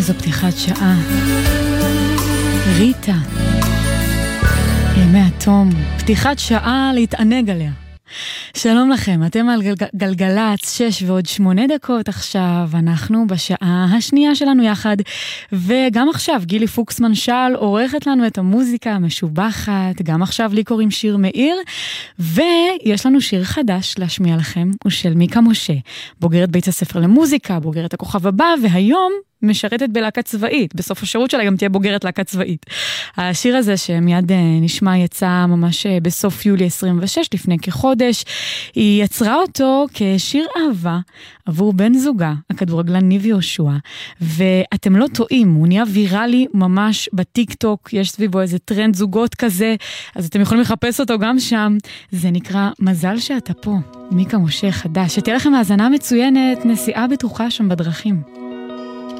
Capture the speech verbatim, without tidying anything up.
איזו פתיחת שעה. ריטה, ימי התום, פתיחת שעה להתענג עליה. שלום לכם, אתם על גל... גלגלץ, שש ועוד שמונה דקות עכשיו, אנחנו בשעה השנייה שלנו יחד, וגם עכשיו גילי פוקסמן של עורכת לנו את המוזיקה המשובחת, גם עכשיו לי קוראים שיר מאיר, ויש לנו שיר חדש להשמיע לכם, הוא של מיקה משה, בוגרת בית הספר למוזיקה, בוגרת הכוכב הבא, והיום משרתת בלהקה צבאית, בסוף השירות שלה גם תהיה בוגרת להקה צבאית. השיר הזה שמיד נשמע יצא ממש בסוף יולי עשרים ושש, לפני כחודש, היא יצרה אותו כשיר אהבה עבור בן זוגה, הכדורגלן ניב יהושע, ואתם לא טועים, הוא נהיה ויראלי ממש בטיק טוק, יש סביבו איזה טרנד זוגות כזה, אז אתם יכולים לחפש אותו גם שם, זה נקרא מזל שאתה פה, מיקה משה חדש, שתהיה לכם האזנה מצוינת, נסיעה בטוחה שם בדרכים.